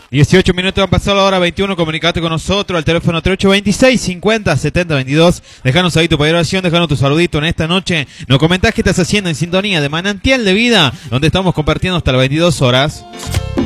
18 minutos han pasado la hora 21, comunicate con nosotros al teléfono 3826 50 70 22. Dejanos ahí tu valoración, dejanos tu saludito en esta noche. Nos comentás qué estás haciendo en sintonía de Manantial de Vida, donde estamos compartiendo hasta las 22 horas.